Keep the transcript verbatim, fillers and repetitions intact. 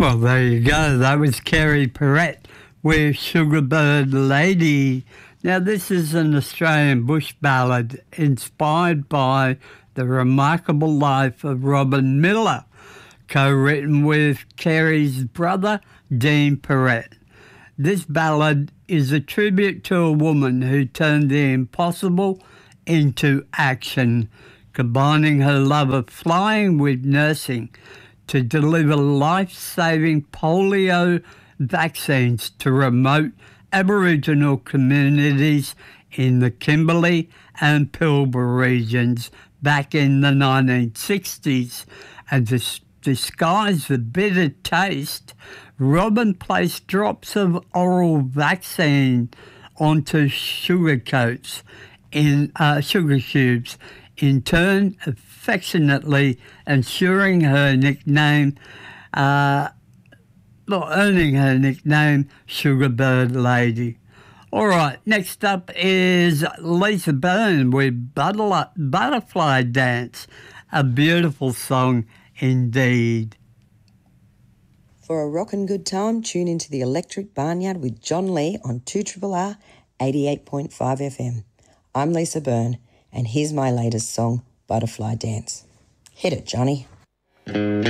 Well, there you go. That was Kerry Perrett with Sugarbird Lady. Now, this is an Australian bush ballad inspired by the remarkable life of Robin Miller, co-written with Kerry's brother, Dean Perrett. This ballad is a tribute to a woman who turned the impossible into action, combining her love of flying with nursing to deliver life-saving polio vaccines to remote Aboriginal communities in the Kimberley and Pilbara regions back in the nineteen sixties. And to disguise the bitter taste, Robin placed drops of oral vaccine onto sugar coats in uh, sugar cubes, in turn affectionately ensuring her nickname, uh, well, earning her nickname Sugarbird Lady. All right, next up is Lisa Byrne with Butterfly, Butterfly Dance, a beautiful song indeed. For a rockin' good time, tune into the Electric Barnyard with John Lee on two R R R eighty-eight point five F M. I'm Lisa Byrne, and here's my latest song, Butterfly Dance. Hit it, Johnny.